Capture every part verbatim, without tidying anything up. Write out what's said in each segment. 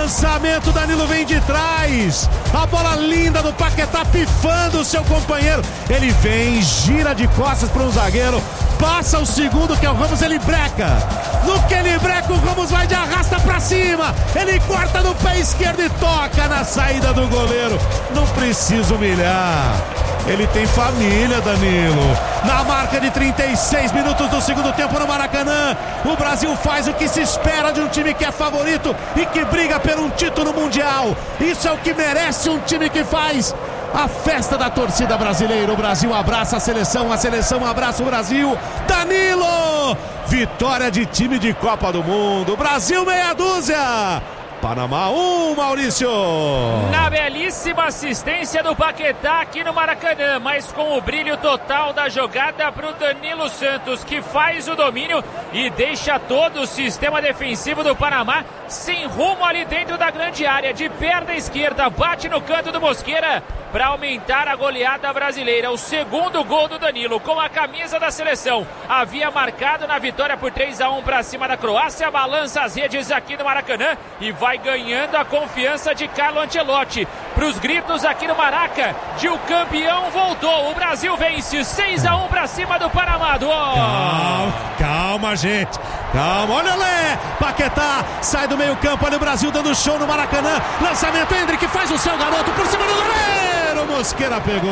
lançamento, Danilo vem de trás. A bola linda do Paquetá pifando o seu companheiro. Ele vem, gira de costas para um zagueiro. Passa o segundo, que é o Ramos, ele breca. No que ele breca, o Ramos vai de arrasta pra cima. Ele corta no pé esquerdo e toca na saída do goleiro. Não precisa humilhar. Ele tem família, Danilo. Na marca de trinta e seis minutos do segundo tempo no Maracanã, o Brasil faz o que se espera de um time que é favorito e que briga por um título mundial. Isso é o que merece um time que faz a festa da torcida brasileira. O Brasil abraça a seleção, a seleção abraça o Brasil. Danilo! Vitória de time de Copa do Mundo. Brasil meia dúzia. Panamá um, Maurício. Na belíssima assistência do Paquetá aqui no Maracanã, mas com o brilho total da jogada para o Danilo Santos, que faz o domínio e deixa todo o sistema defensivo do Panamá sem rumo ali dentro da grande área. De perna esquerda, bate no canto do Mosqueira para aumentar a goleada brasileira. O segundo gol do Danilo com a camisa da seleção. Havia marcado na vitória por três a um para cima da Croácia. Balança as redes aqui no Maracanã e vai ganhando a confiança de Carlo Ancelotti. Para os gritos aqui no Maraca de o campeão voltou. O Brasil vence seis a um para cima do Panamá. Do... Calma, calma, gente. Calma, olha Lé. Paquetá sai do meio campo. Olha o Brasil dando show no Maracanã. Lançamento, Hendrick faz o seu garoto por cima do goleiro. Mosqueira pegou.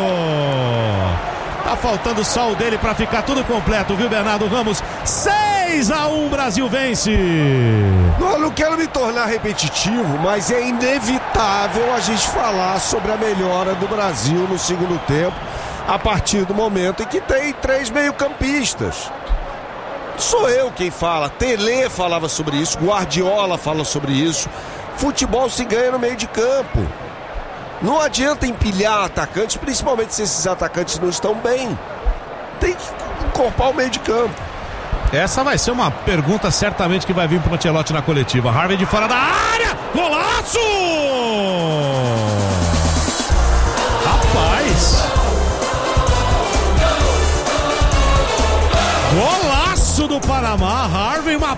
Tá faltando só o dele pra ficar tudo completo, viu, Bernardo Ramos? seis a um, Brasil vence. Eu não quero me tornar repetitivo, mas é inevitável a gente falar sobre a melhora do Brasil no segundo tempo, a partir do momento em que tem três meio-campistas. Sou eu quem fala, Tele falava sobre isso, Guardiola fala sobre isso. Futebol se ganha no meio de campo. Não adianta empilhar atacantes, principalmente se esses atacantes não estão bem. Tem que encorpar o meio de campo. Essa vai ser uma pergunta certamente que vai vir pro Ancelotti na coletiva. Harvey de fora da área, golaço! Rapaz! Golaço do Panamá, Harvey, uma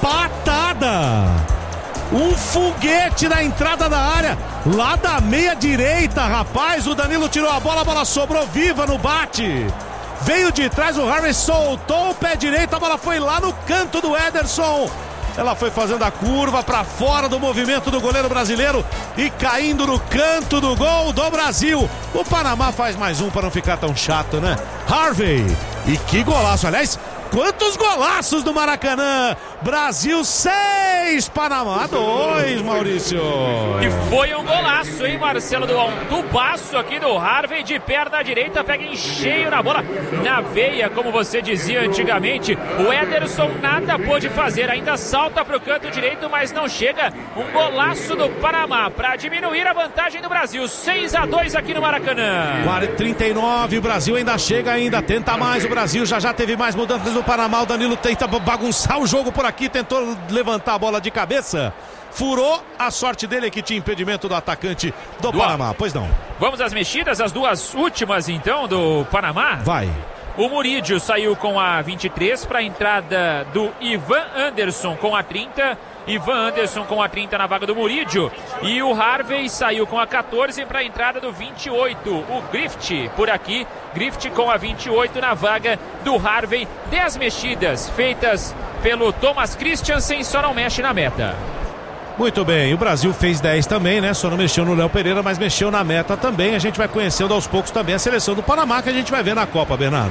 patada! Um foguete na entrada da área, lá da meia direita, rapaz. O Danilo tirou a bola, a bola sobrou viva no bate. Veio de trás, o Harvey soltou o pé direito, a bola foi lá no canto do Ederson. Ela foi fazendo a curva para fora do movimento do goleiro brasileiro e caindo no canto do gol do Brasil. O Panamá faz mais um para não ficar tão chato, né? Harvey, e que golaço, aliás. Quantos golaços do Maracanã! Brasil seis, Panamá dois, Maurício. E foi um golaço, hein, Marcelo Duão? Tubaço aqui do Harvey de perna direita, pega em cheio na bola, na veia, como você dizia antigamente. O Ederson nada pôde fazer, ainda salta para o canto direito, mas não chega. Um golaço do Panamá para diminuir a vantagem do Brasil. seis a dois aqui no Maracanã. trinta e nove, o Brasil ainda chega, ainda tenta mais. O Brasil já já teve mais mudanças no Panamá. O Danilo tenta bagunçar o jogo por aqui, tentou levantar a bola de cabeça, furou. A sorte dele é que tinha impedimento do atacante do Dual. Panamá. Pois não. Vamos às mexidas, as duas últimas então do Panamá. Vai. O Murídio saiu com a vinte e três para a entrada do Ivan Anderson com a trinta. Ivan Anderson com a trinta na vaga do Murídio. E o Harvey saiu com a catorze para a entrada do vinte e oito. O Griffith por aqui. Griffith com a vinte e oito na vaga do Harvey. dez mexidas feitas pelo Thomas Christiansen, só não mexe na meta. Muito bem, o Brasil fez dez também, né? Só não mexeu no Léo Pereira, mas mexeu na meta também. A gente vai conhecendo aos poucos também a seleção do Panamá, que a gente vai ver na Copa, Bernardo.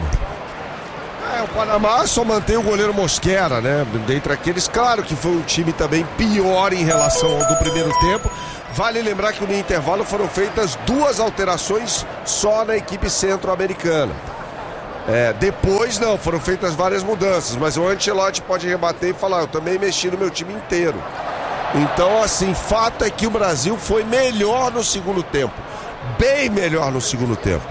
É, o Panamá só mantém o goleiro Mosquera, né? Dentre aqueles, claro que foi um time também pior em relação ao do primeiro tempo. Vale lembrar que no intervalo foram feitas duas alterações só na equipe centro-americana. É, depois não, foram feitas várias mudanças, mas o Ancelotti pode rebater e falar, eu também mexi no meu time inteiro. Então, assim, fato é que o Brasil foi melhor no segundo tempo. Bem melhor no segundo tempo.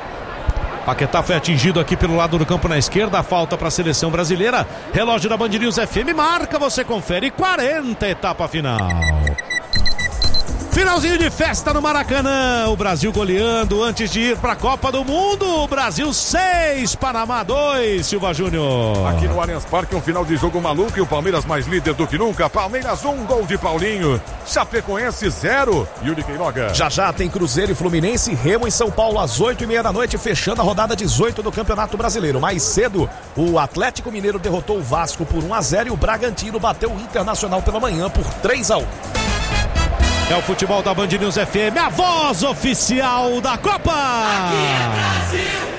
Paquetá foi atingido aqui pelo lado do campo na esquerda. A falta para a seleção brasileira. Relógio da Band News F M marca, você confere. quarenta, etapa final. Finalzinho de festa no Maracanã, o Brasil goleando antes de ir para a Copa do Mundo. Brasil seis, Panamá dois, Silva Júnior. Aqui no Allianz Parque, um final de jogo maluco e o Palmeiras mais líder do que nunca. Palmeiras um, gol de Paulinho. Chapecoense zero, Yuri Queiroga. Já já tem Cruzeiro e Fluminense, Remo em São Paulo às oito e meia da noite, fechando a rodada dezoito do Campeonato Brasileiro. Mais cedo, o Atlético Mineiro derrotou o Vasco por um a zero e o Bragantino bateu o Internacional pela manhã por três a um. É o futebol da Band News F M, a voz oficial da Copa. Aqui é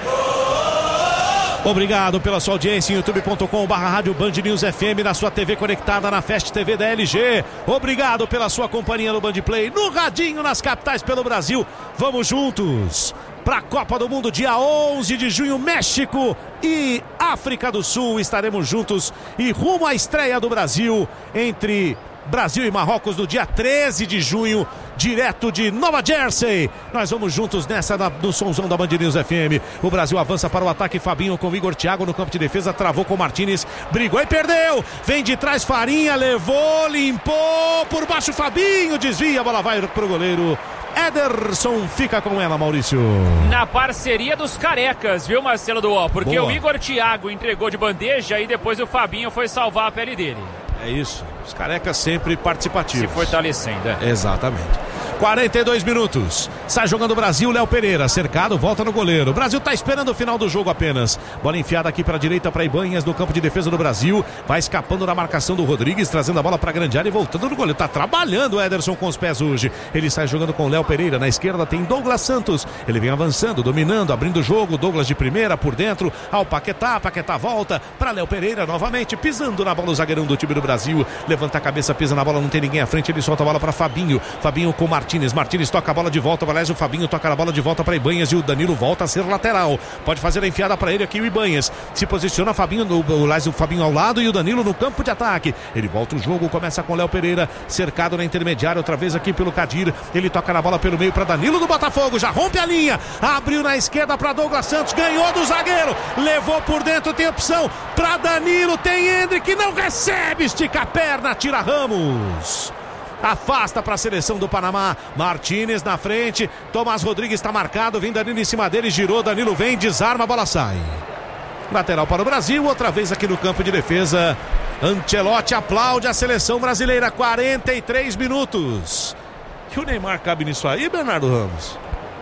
Brasil. Obrigado pela sua audiência em youtube ponto com barra rádio Band News F M, na sua T V conectada na Fast T V da L G. Obrigado pela sua companhia no Band Play, no radinho nas capitais pelo Brasil. Vamos juntos para a Copa do Mundo, dia onze de junho, México e África do Sul. Estaremos juntos e rumo à estreia do Brasil entre Brasil e Marrocos no dia treze de junho, direto de Nova Jersey. Nós vamos juntos nessa na, do somzão da Band News F M. O Brasil avança para o ataque, Fabinho com o Igor Thiago no campo de defesa, travou com o Martínez, brigou e perdeu. Vem de trás Farinha, levou, limpou, por baixo Fabinho, desvia, a bola vai pro goleiro Ederson, fica com ela, Maurício. Na parceria dos carecas, viu, Marcelo Duó? Porque Boa. O Igor Thiago entregou de bandeja e depois o Fabinho foi salvar a pele dele. É isso, os carecas sempre participativos. Se fortalecendo, é. Exatamente. quarenta e dois minutos, sai jogando o Brasil, Léo Pereira, cercado, volta no goleiro. O Brasil tá esperando o final do jogo apenas. Bola enfiada aqui para a direita para Ibanhas no campo de defesa do Brasil. Vai escapando da marcação do Rodrigues, trazendo a bola para a grande área e voltando no goleiro. Tá trabalhando o Ederson com os pés hoje. Ele sai jogando com o Léo Pereira. Na esquerda tem Douglas Santos. Ele vem avançando, dominando, abrindo o jogo. Douglas de primeira por dentro ao Paquetá. Paquetá volta para Léo Pereira novamente, pisando na bola o zagueirão do time do Brasil. Levanta a cabeça, pisa na bola, não tem ninguém à frente. Ele solta a bola para Fabinho. Fabinho com Martínez. Martínez toca a bola de volta, aliás o Fabinho toca a bola de volta para Ibanhas e o Danilo volta a ser lateral. Pode fazer a enfiada para ele aqui o Ibanhas. Se posiciona Fabinho, o, o, o Fabinho ao lado e o Danilo no campo de ataque. Ele volta o jogo, começa com Léo Pereira, cercado na intermediária, outra vez aqui pelo Kadir. Ele toca na bola pelo meio para Danilo do Botafogo, já rompe a linha, abriu na esquerda para Douglas Santos, ganhou do zagueiro, levou por dentro, tem opção para Danilo, tem Hendrick, não recebe, estica a perna, tira Ramos. Afasta para a seleção do Panamá. Martínez na frente. Tomás Rodrigues está marcado. Vem Danilo em cima dele. Girou. Danilo vem, desarma. A bola sai. Lateral para o Brasil. Outra vez aqui no campo de defesa. Ancelotti aplaude a seleção brasileira. quarenta e três minutos. Que o Neymar cabe nisso aí, Bernardo Ramos?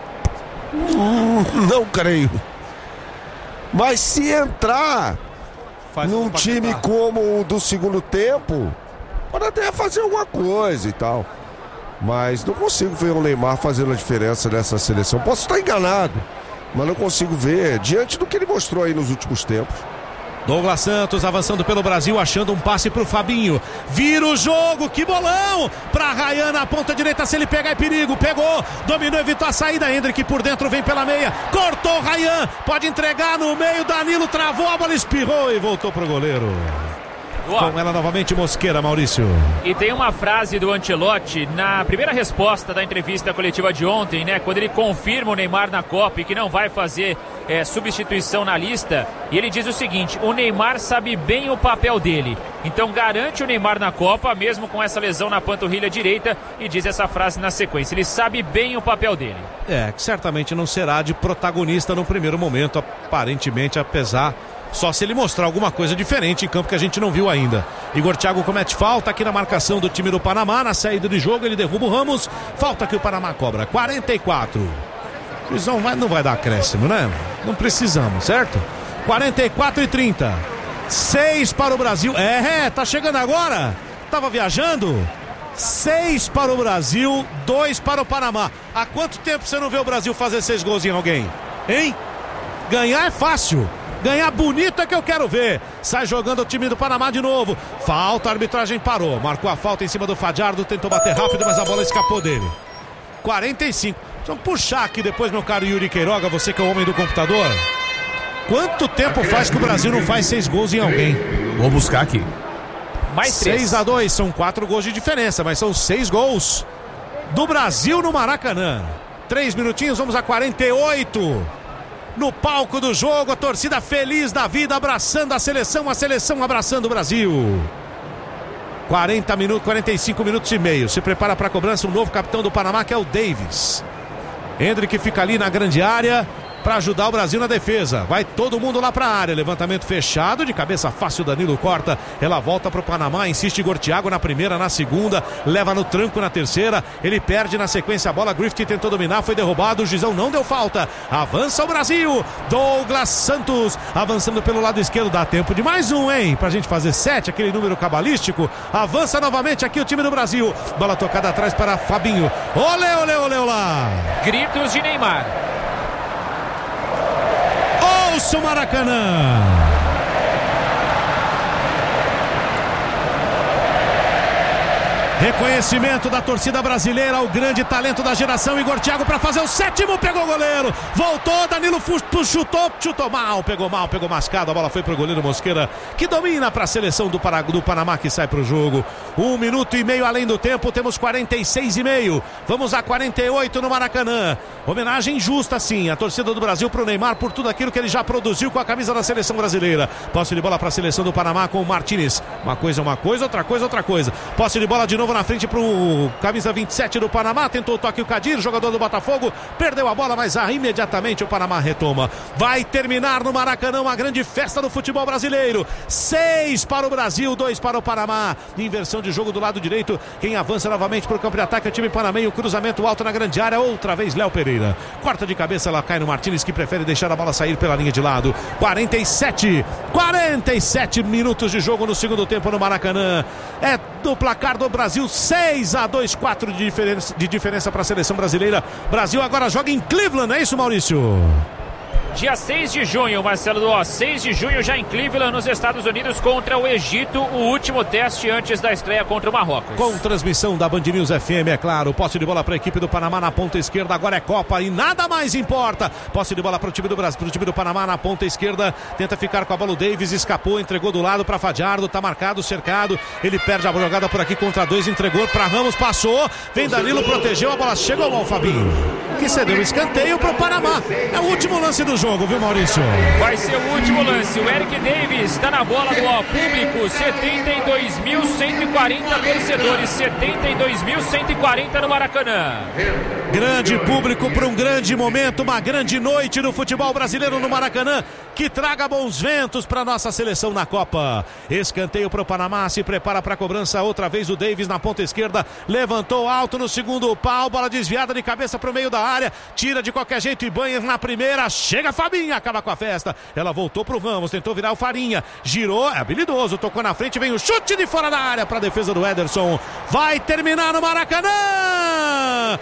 Hum, não creio. Mas se entrar Faz num time como o do segundo tempo, pode até fazer alguma coisa e tal. Mas não consigo ver o Neymar fazendo a diferença nessa seleção. Posso estar enganado, mas não consigo ver diante do que ele mostrou aí nos últimos tempos. Douglas Santos avançando pelo Brasil, achando um passe pro Fabinho. Vira o jogo, que bolão! Pra Ryan na ponta direita, se ele pegar é perigo. Pegou, dominou, evitou a saída. Hendrick por dentro, vem pela meia. Cortou Ryan, pode entregar no meio. Danilo travou, a bola espirrou e voltou pro goleiro. Boa. Com ela novamente Mosqueira, Maurício. E tem uma frase do Ancelotti na primeira resposta da entrevista coletiva de ontem, né? Quando ele confirma o Neymar na Copa e que não vai fazer é, substituição na lista. E ele diz o seguinte: o Neymar sabe bem o papel dele. Então garante o Neymar na Copa, mesmo com essa lesão na panturrilha direita. E diz essa frase na sequência: ele sabe bem o papel dele. É, que certamente não será de protagonista no primeiro momento, aparentemente, apesar... Só se ele mostrar alguma coisa diferente em campo que a gente não viu ainda. Igor Thiago comete falta aqui na marcação do time do Panamá. Na saída de jogo ele derruba o Ramos. Falta que o Panamá cobra. quarenta e quatro. Juizão vai, não vai dar acréscimo, né? Não precisamos, certo? quarenta e quatro e trinta. seis para o Brasil. É, tá chegando agora. Tava viajando. seis para o Brasil, dois para o Panamá. Há quanto tempo você não vê o Brasil fazer seis gols em alguém? Hein? Ganhar é fácil. Ganhar bonito é que eu quero ver. Sai jogando o time do Panamá de novo. Falta, a arbitragem parou. Marcou a falta em cima do Fajardo. Tentou bater rápido, mas a bola escapou dele. quarenta e cinco. Vamos puxar aqui depois, meu caro Yuri Queiroga. Você que é o homem do computador. Quanto tempo faz que o Brasil não faz seis gols em alguém? Vou buscar aqui. Mais três. seis a dois. São quatro gols de diferença, mas são seis gols do Brasil no Maracanã. Três minutinhos, vamos a quarenta e oito. No palco do jogo, a torcida feliz da vida, abraçando a seleção, a seleção abraçando o Brasil. quarenta minutos, quarenta e cinco minutos e meio. Se prepara para a cobrança um novo capitão do Panamá, que é o Davis. Hendrick fica ali na grande área para ajudar o Brasil na defesa. Vai todo mundo lá para a área. Levantamento fechado, de cabeça fácil, Danilo corta. Ela volta para o Panamá, insiste Gortiago na primeira, na segunda, leva no tranco na terceira. Ele perde na sequência a bola. Griffith tentou dominar, foi derrubado. O juizão não deu falta. Avança o Brasil. Douglas Santos avançando pelo lado esquerdo. Dá tempo de mais um, hein? Pra gente fazer sete, aquele número cabalístico. Avança novamente aqui o time do Brasil. Bola tocada atrás para Fabinho. Olê, olê, olê, olá. Gritos de Neymar. Ouça o Maracanã. Reconhecimento da torcida brasileira ao grande talento da geração. Igor Thiago para fazer o sétimo, pegou o goleiro, voltou, Danilo chutou, chutou mal, pegou mal, pegou mascado, a bola foi pro goleiro Mosqueira, que domina para a seleção do, Pará, do Panamá, que sai pro jogo. Um minuto e meio além do tempo, temos quarenta e seis e meio, vamos a quarenta e oito no Maracanã. Homenagem justa sim, a torcida do Brasil pro Neymar por tudo aquilo que ele já produziu com a camisa da seleção brasileira. Posse de bola para a seleção do Panamá com o Martinez. Uma coisa é uma coisa, outra coisa outra coisa. Posse de bola de novo na frente pro camisa vinte e sete do Panamá, tentou o toque o Kadir, jogador do Botafogo, perdeu a bola, mas ah, imediatamente o Panamá retoma. Vai terminar no Maracanã uma grande festa do futebol brasileiro. Seis para o Brasil, dois para o Panamá. Inversão de jogo do lado direito, quem avança novamente para o campo de ataque é o time panamenho, cruzamento alto na grande área, outra vez Léo Pereira. Corta de cabeça, ela cai no Martínez, que prefere deixar a bola sair pela linha de lado. quarenta e sete, quarenta e sete minutos de jogo no segundo tempo no Maracanã. É do placar do Brasil, seis a dois, quatro de diferença, de diferença para a seleção brasileira. Brasil agora joga em Cleveland, é isso, Maurício? Dia seis de junho, Marcelo Duó, seis de junho já em Cleveland, nos Estados Unidos, contra o Egito, o último teste antes da estreia contra o Marrocos. Com transmissão da Band News F M, é claro. Posse de bola para a equipe do Panamá na ponta esquerda, agora é Copa e nada mais importa. Posse de bola para o time do Brasil, para o time do Panamá na ponta esquerda, tenta ficar com a bola o Davis, escapou, entregou do lado para Fadiardo, tá marcado, cercado, ele perde a jogada por aqui contra dois, entregou para Ramos, passou, vem Danilo, protegeu, a bola chegou ao Fabinho, que cedeu o escanteio para o Panamá. É o último lance do jogo, viu, Maurício? Vai ser o último lance. O Eric Davis está na bola do ó, público, setenta e dois mil cento e quarenta torcedores, setenta e dois mil cento e quarenta no Maracanã. Grande público para um grande momento, uma grande noite no futebol brasileiro no Maracanã, que traga bons ventos para nossa seleção na Copa. Escanteio para o Panamá, se prepara para a cobrança, outra vez o Davis na ponta esquerda, levantou alto no segundo pau, bola desviada de cabeça para o meio da área, tira de qualquer jeito e banha na primeira, chega Fabinho, acaba com a festa, ela voltou pro Ramos, tentou virar o Farinha, girou, é habilidoso, tocou na frente, vem o chute de fora da área para a defesa do Ederson. Vai terminar no Maracanã,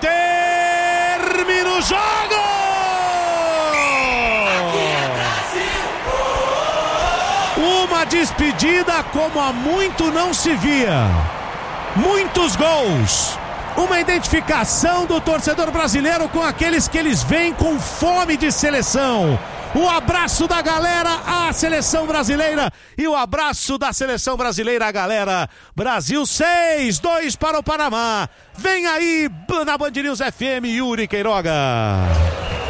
termina o jogo. Uma despedida como há muito não se via, muitos gols, uma identificação do torcedor brasileiro com aqueles que eles veem com fome de seleção. O abraço da galera à seleção brasileira e o abraço da seleção brasileira à galera. Brasil seis, dois para o Panamá. Vem aí na Band News F M, Yuri Queiroga.